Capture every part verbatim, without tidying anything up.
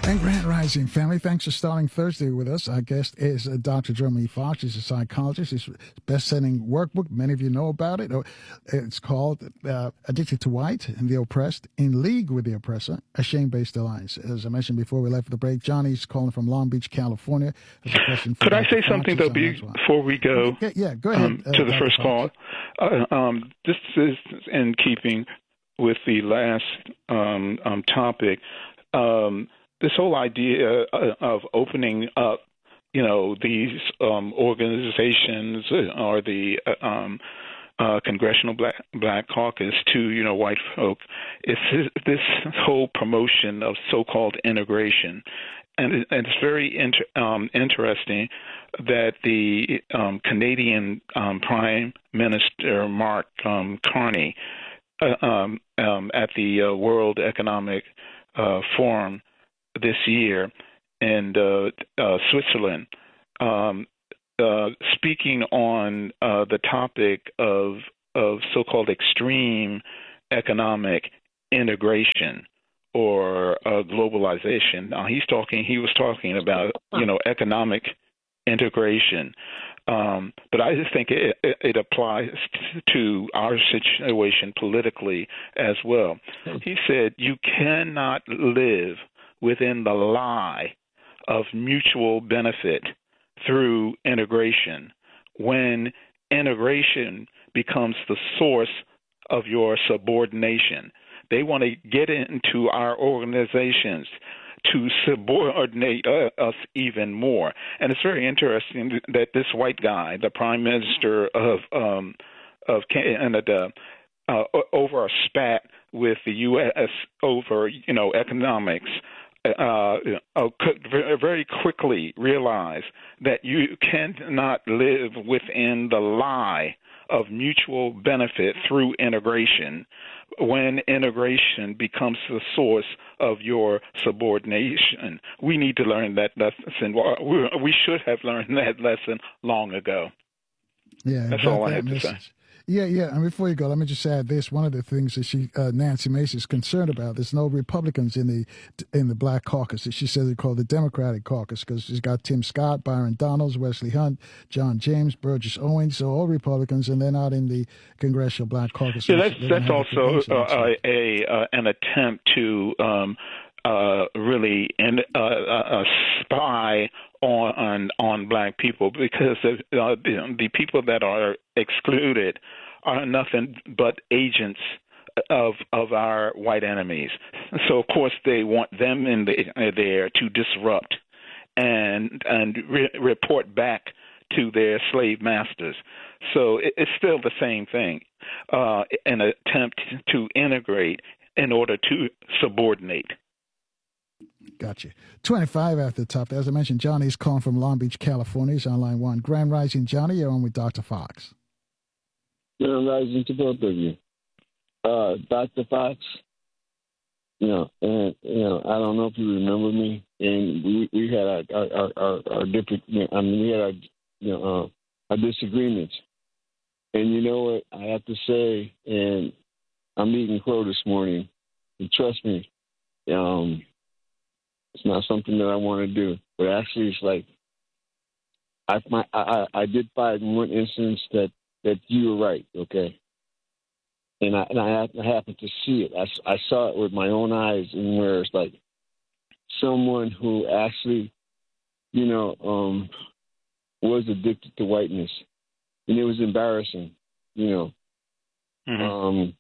And Grand Rising family, thanks for starting Thursday with us. Our guest is uh, Doctor Jeremy Fox. He's a psychologist. His best-selling workbook, many of you know about it. It's called uh, Addicted to White and the Oppressed, In League with the Oppressor, A Shame-Based Alliance. As I mentioned before we left for the break, Johnny's calling from Long Beach, California. There's a question for Could Doctor I say Fox. something, though, be, before we go yeah, yeah, go ahead, um, uh, to the Doctor first Fox. call? Uh, um, this is in keeping with the last um, um, topic. Um, this whole idea of opening up, you know, these um, organizations or the uh, um, uh, Congressional Black, Black Caucus to, you know, white folk, it's this whole promotion of so-called integration. And, it, and it's very inter, um, interesting that the um, Canadian um, Prime Minister, Mark um, Carney, uh, um, um, at the uh, World Economic uh, Forum this year in uh, uh, Switzerland, um, uh, speaking on uh, the topic of of so-called extreme economic integration or uh, globalization. Now he's talking. He was talking about you know economic integration, um, but I just think it, it, it applies to our situation politically as well. He said you cannot live within the lie of mutual benefit through integration when integration becomes the source of your subordination. They want to get into our organizations to subordinate uh, us even more. And it's very interesting that this white guy, the prime minister of um, of Canada, uh, over a spat with the U S over, you know, economics, Uh, uh, could very quickly realize that you cannot live within the lie of mutual benefit through integration when integration becomes the source of your subordination. We need to learn that lesson. We should have learned that lesson long ago. Yeah, that's that, all I that have message. to say. Yeah, yeah. And before you go, let me just add this. One of the things that she, uh, Nancy Mace, is concerned about, there's no Republicans in the in the Black Caucus. She says they call the Democratic Caucus because she's got Tim Scott, Byron Donalds, Wesley Hunt, John James, Burgess Owens, so all Republicans, and they're not in the Congressional Black Caucus. Yeah, that's that's also uh, a uh, an attempt to um, uh, really in, uh, uh, spy on, on on black people, because the, uh, the the people that are excluded are nothing but agents of of our white enemies. So of course they want them in the, uh, there to disrupt and and re- report back to their slave masters. So it, it's still the same thing, uh, an attempt to integrate in order to subordinate. Gotcha. twenty-five after the top. As I mentioned, Johnny's calling from Long Beach, California. He's on line one. Grand Rising, Johnny, you're on with Doctor Fox. Grand Rising to both of you. Uh, Doctor Fox, you know, and, you know, I don't know if you remember me, and we, we had our, our, our, our different, I mean, we had our, you know, uh, our disagreements. And you know what I have to say, and I'm eating crow this morning, and trust me, um, it's not something that I want to do, but actually it's like, I, my, I, I did find one instance that, that you were right, okay? And I, and I, I happened to see it. I, I saw it with my own eyes, and where it's like someone who actually, you know, um, was addicted to whiteness. And it was embarrassing, you know. Mm-hmm. Um,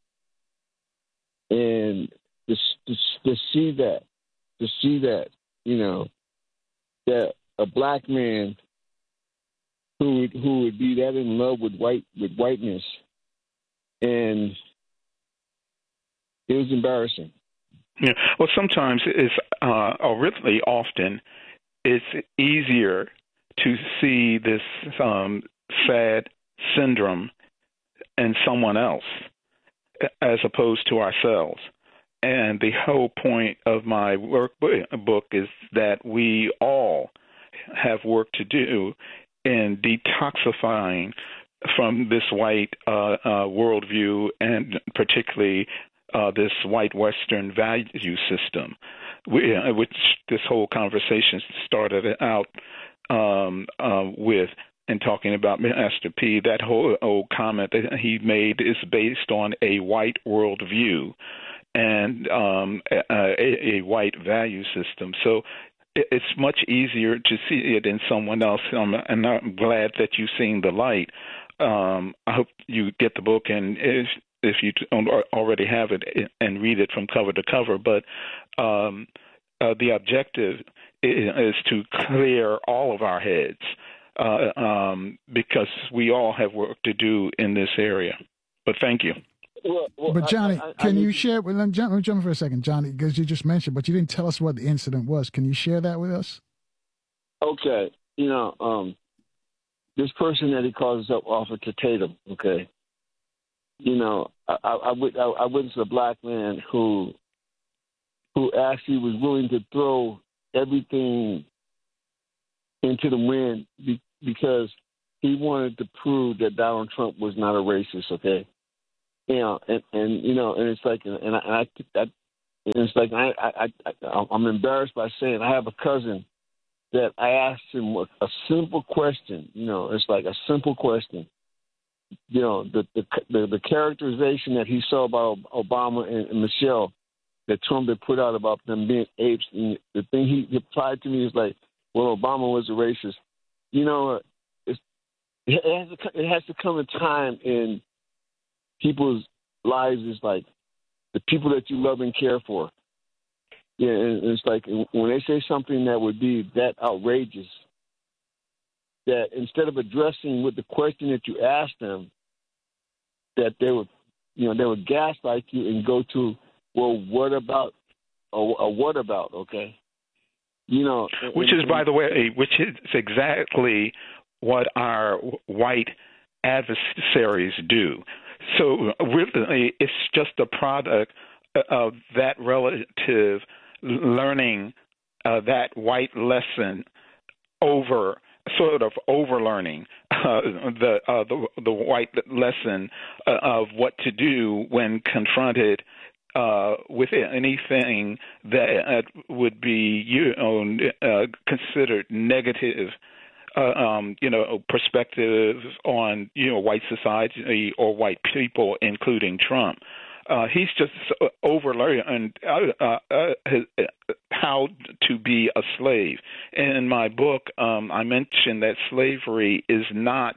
and to, to, to see that, to see that, you know, that a black man who would, who would be that in love with white with whiteness, and it was embarrassing. Yeah. Well, sometimes it's, uh, or really often, it's easier to see this um, sad syndrome in someone else as opposed to ourselves. And the whole point of my workbook is that we all have work to do in detoxifying from this white uh, uh, worldview, and particularly uh, this white Western value system, which this whole conversation started out um, uh, with. And talking about Master P, that whole old comment that he made is based on a white worldview and um, a, a white value system. So it's much easier to see it in someone else, um, and I'm glad that you've seen the light. Um, I hope you get the book, and if, if you don't already have it, and read it from cover to cover. But um, uh, the objective is to clear all of our heads. Uh, um, because we all have work to do in this area. But thank you. Well, well, but Johnny, I, I, can I you need... share? Well, let me jump, let me jump for a second, Johnny, because you just mentioned, but you didn't tell us what the incident was. Can you share that with us? Okay, you know, um, this person that he calls up off of Tatum. Okay, you know, I, I, I, I witnessed a black man who, who actually was willing to throw everything into the wind be, because he wanted to prove that Donald Trump was not a racist, okay? You know, and, and you know, and it's like, and I, and I, I and it's like I, I, I, I'm embarrassed by saying I have a cousin that I asked him a, a simple question. You know, it's like a simple question. You know, the the the, the characterization that he saw about Obama and, and Michelle that Trump had put out about them being apes, and the thing he replied to me is like, well, Obama was a racist. You know, it's, it, has to, it has to come a time in people's lives is like the people that you love and care for. Yeah, and it's like when they say something that would be that outrageous, that instead of addressing with the question that you asked them, that they would, you know, they would gaslight you and go to, well, what about, or, or what about, okay? You know, which and, is, by the way, which is exactly what our white adversaries do. So really, it's just a product of that relative learning uh, that white lesson over, sort of overlearning uh, the, uh, the the white lesson uh, of what to do when confronted Uh, with anything that would be, you know, uh, considered negative, uh, um, you know, perspective on, you know, white society or white people, including Trump. Uh, he's just overlearned uh, uh, uh, how to be a slave. In my book, um, I mentioned that slavery is not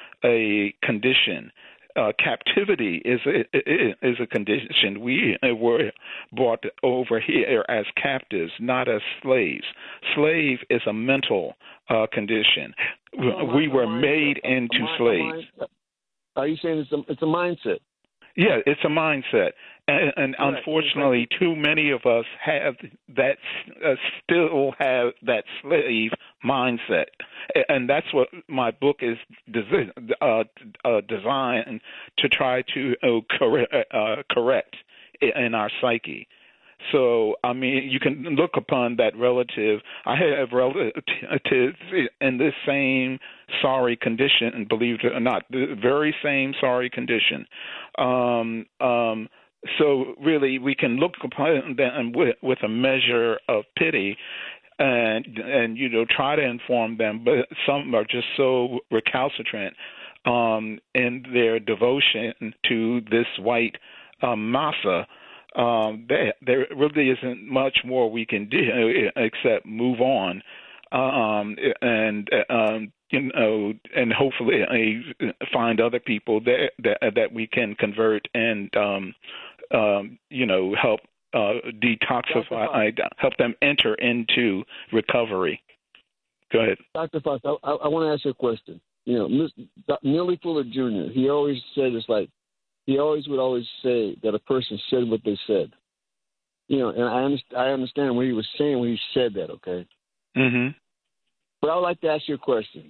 a condition. Uh, captivity is a, is a condition. We were brought over here as captives, not as slaves. Slave is a mental uh, condition. No, we were mindset. made into a, a, slaves. A Are you saying it's a, it's a mindset? Yeah, it's a mindset. And, and right. Unfortunately, too many of us have that, uh, still have that slave mindset. And that's what my book is desi- uh, uh, designed to try to uh, correct, uh, correct in our psyche. So, I mean, you can look upon that relative. I have relatives in this same sorry condition, and believe it or not, the very same sorry condition. Um, um, so, really, we can look upon them with, with a measure of pity and, and, you know, try to inform them. But some are just so recalcitrant um, in their devotion to this white um, massa. Um, there, there really isn't much more we can do except move on, um, and um, you know, and hopefully uh, find other people that that, that we can convert and um, um, you know help uh, detoxify, help them enter into recovery. Go ahead, Doctor Fox. I, I, I want to ask you a question. You know, Miz Neely Fuller Junior He always said it's like. He always would always say that a person said what they said. You know, and I understand, I understand what he was saying when he said that, okay? Mm-hmm. But I would like to ask you a question.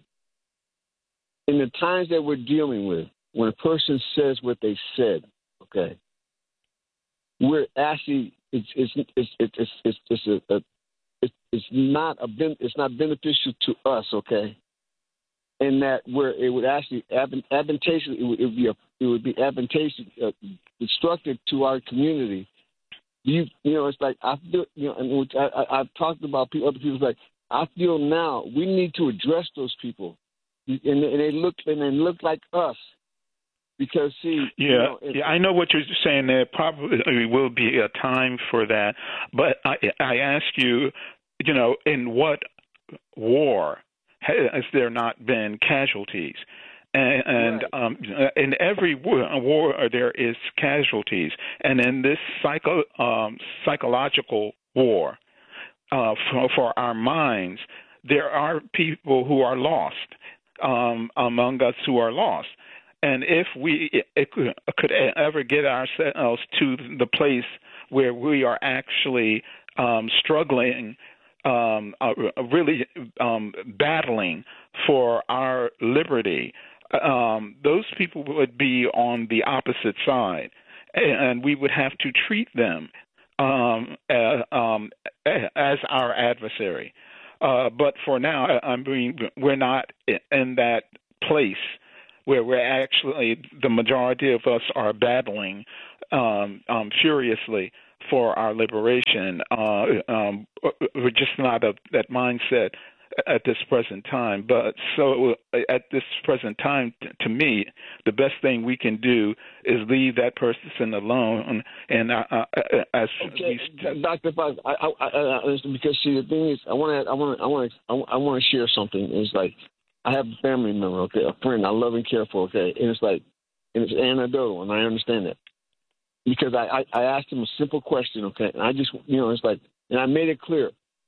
In the times that we're dealing with, when a person says what they said, okay, we're actually, it's it's it's it's it's, it's, it's, a, a, it's, it's not a it's not beneficial to us, okay? And that where it would actually advantageous, it would, it would be a, it would be advantageous, uh, destructive to our community. You, you know, it's like I feel, you know, and which I, I, I've talked about people, other people like I feel now we need to address those people, and, and they look and they look like us. Because see, yeah, you know, yeah, I know what you're saying. There probably will be a time for that, but I, I ask you, you know, in what war has there not been casualties? And, and right. um, in every war, war there is casualties, and in this psycho um, psychological war uh, for, for our minds, there are people who are lost um, among us who are lost. And if we it could, could ever get ourselves to the place where we are actually um, struggling, um, uh, really um, battling for our liberty, um, those people would be on the opposite side, and we would have to treat them um, uh, um, as our adversary. Uh, but for now, I mean, we're not in that place where we're actually, the majority of us are battling um, um, furiously for our liberation. Uh, um, we're just not of that mindset at this present time. But so at this present time, to me, the best thing we can do is leave that person alone. And uh, uh, as okay, we, Doctor Fox, I, I, I, I, because see, the thing is, I want to, I want to, I want to, I want to share something. It's like, I have a family member, okay, a friend I love and care for, okay, and it's like, and it's anecdotal, and I understand that. Because I, I, I asked him a simple question, okay, and I just, you know, it's like, and I made it clear.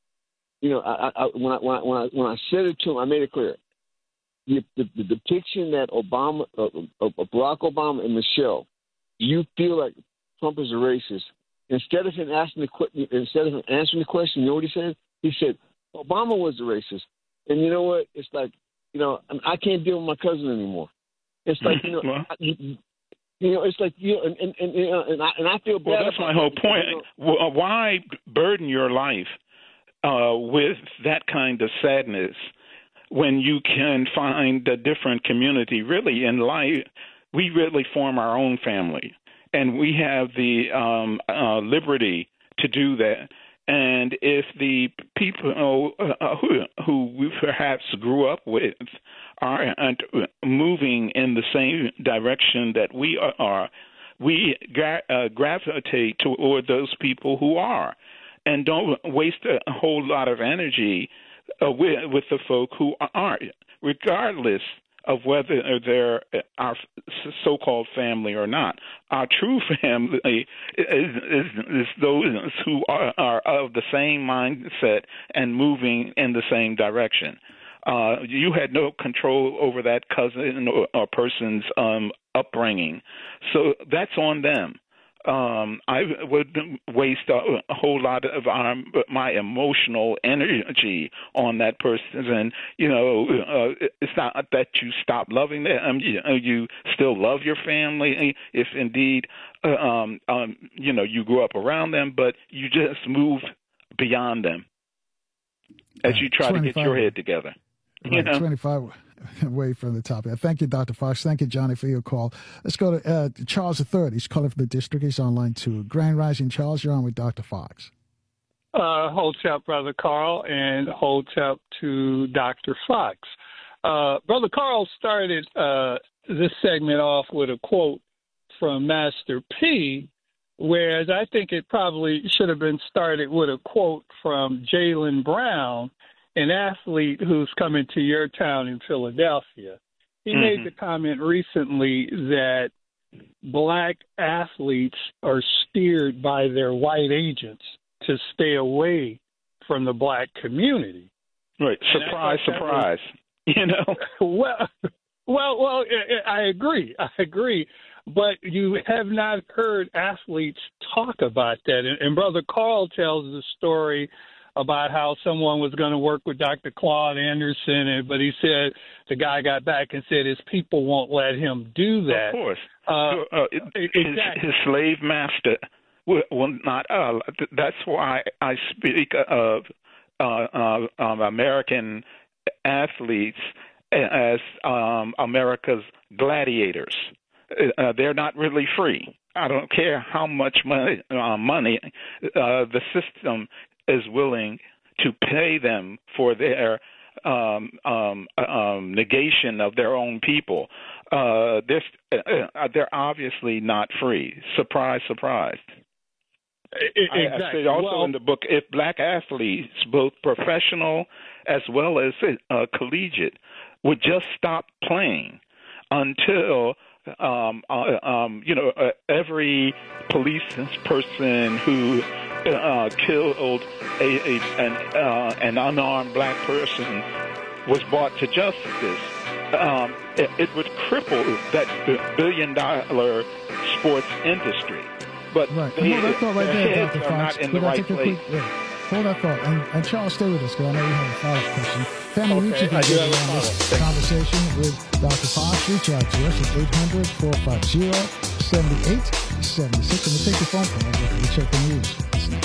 You know, I, I, when, I, when, I, when, I, when I said it to him, I made it clear. The, the, the depiction that Obama, uh, uh, Barack Obama and Michelle, you feel like Trump is a racist. Instead of him asking the instead of him answering the question, you know what he said? He said, Obama was a racist. And you know what? It's like, you know, I can't deal with my cousin anymore. It's like, you know, well, I, you, you know, it's like, you know, and and and, you know, and, I, and I feel bad. Well, that's my whole that, point. You know, Why burden your life uh, with that kind of sadness when you can find a different community? Really, in life, we really form our own family, and we have the um, uh, liberty to do that. And if the people uh, who, who we perhaps grew up with are moving in the same direction that we are, we gra- uh, gravitate toward those people who are, and don't waste a whole lot of energy uh, with, with the folk who aren't, regardless of whether they're our so-called family or not. Our true family is, is, is those who are, are of the same mindset and moving in the same direction. Uh, you had no control over that cousin or, or person's um, upbringing, so that's on them. Um, I would waste a, a whole lot of our, my emotional energy on that person. And, you know, uh, it's not that you stop loving them. You, you still love your family if indeed, uh, um, um, you know, you grew up around them, but you just move beyond them as you try to get your head together. Right, you know? twenty-five away from the topic. Thank you, Doctor Fox. Thank you, Johnny, for your call. Let's go to uh, Charles the third. He's calling from the district. He's online too. Grand Rising, Charles. You're on with Doctor Fox. Uh, hold up, Brother Carl, and hold up to Doctor Fox. Uh, Brother Carl started uh, this segment off with a quote from Master P, whereas I think it probably should have been started with a quote from Jaylen Brown, an athlete who's coming to your town in Philadelphia. He mm-hmm. made the comment recently that black athletes are steered by their white agents to stay away from the black community. Right. Surprise, surprise. Was, you know? well, well, well, I agree. I agree. But you have not heard athletes talk about that. And, and Brother Carl tells the story about how someone was going to work with Doctor Claude Anderson, but he said the guy got back and said his people won't let him do that. Of course. Uh, uh, his, exactly. his slave master will not. Uh, that's why I speak of uh, uh, um, American athletes as um, America's gladiators. uh, they're not really free. I don't care how much money, uh, money uh, the system is willing to pay them for their um, um, um, negation of their own people. Uh, they're, uh, they're obviously not free. Surprise, surprise. Exactly. I said also well, in the book, if black athletes, both professional as well as uh, collegiate, would just stop playing until um, uh, um, you know uh, every police person who uh, killed a, a an, uh, an unarmed black person was brought to justice, um, it, it would cripple that billion-dollar sports industry. But right. they, Hold that thought right there, heads Doctor are Fox. not in Could the I right take a place. quick, yeah. Hold that thought. And, and Charles, stay with us, because I know you have a follow-up question. Family, Okay, reach you I can do get have a around this follow-up. conversation with Doctor Fox. Reach out to us at eight hundred, four five zero, seven eight seven six. And we'll take your phone call after we check the news.